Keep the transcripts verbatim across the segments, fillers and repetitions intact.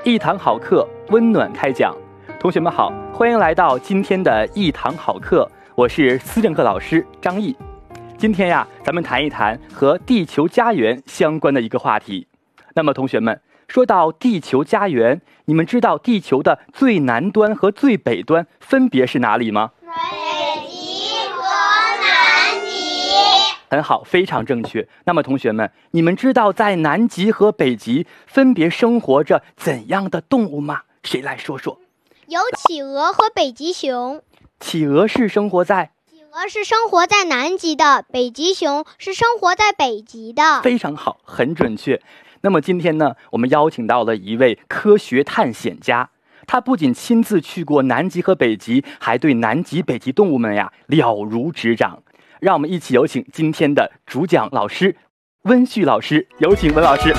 一堂好课，温暖开讲。同学们好，欢迎来到今天的一堂好课，我是思政课老师张毅。今天呀，咱们谈一谈和地球家园相关的一个话题。那么同学们，说到地球家园，你们知道地球的最南端和最北端分别是哪里吗？ 北极和南极。 很好，非常正确。那么同学们，你们知道在南极和北极分别生活着怎样的动物吗？谁来说说？ 有企鹅和北极熊。 企鹅是生活在企鹅是生活在南极的，北极熊是生活在北极的。 非常好，很准确。那么今天呢，我们邀请到了一位科学探险家，他不仅亲自去过南极和北极，还对南极、北极动物们呀了如指掌。让我们一起有请今天的主讲老师温旭老师，有请温老师。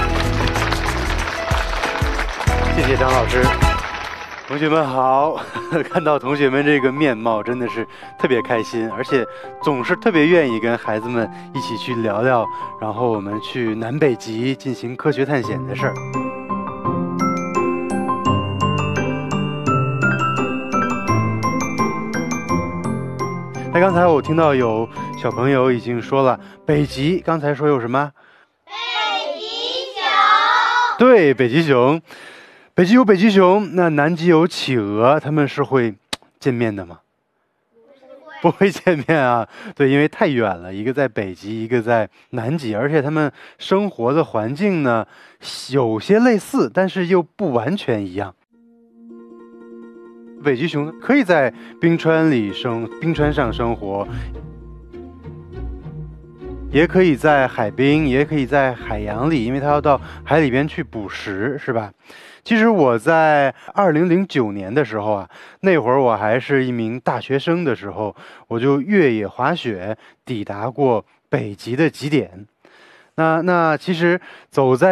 谢谢张老师。同学们好，看到同学们这个面貌真的是特别开心，而且总是特别愿意跟孩子们一起去聊聊，然后我们去南北极进行科学探险的事儿。那刚才我听到有小朋友已经说了，北极刚才说有什么？ 北极熊。 对，北极熊。北极有北极熊，那南极有企鹅，他们是会见面的吗？不会见面啊，对，因为太远了，一个在北极，一个在南极，而且他们生活的环境呢有些类似，但是又不完全一样。北极熊可以在冰川里生，冰川上生活，也可以在海滨，也可以在海洋里，因为它要到海里边去捕食，是吧？其实我在二零零九年的时候啊，那会儿我还是一名大学生的时候，我就越野滑雪抵达过北极的极点。那那其实走在